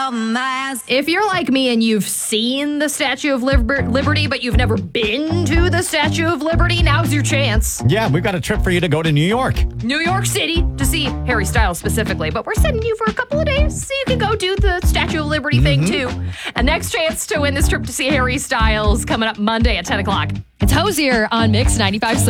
If you're like me and you've seen the Statue of Liberty, but you've never been to the Statue of Liberty, now's your chance. Yeah, we've got a trip for you to go to New York. New York City to see Harry Styles specifically, but we're sending you for a couple of days so you can go do the Statue of Liberty thing too. And next chance to win this trip to see Harry Styles coming up Monday at 10 o'clock. It's Hosier on Mix 95.7.